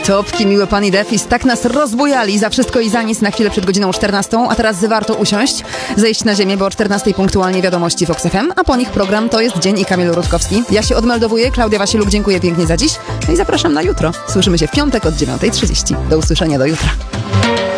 Topki, miły pan i Defis tak nas rozbujali za wszystko i za nic na chwilę przed godziną 14, a teraz warto usiąść, zejść na ziemię, bo o 14 punktualnie wiadomości Vox FM, a po nich program To jest dzień i Kamil Rutkowski. Ja się odmeldowuję, Klaudia Wasiluk, dziękuję pięknie za dziś, no i zapraszam na jutro. Słyszymy się w piątek od 9:30. Do usłyszenia do jutra.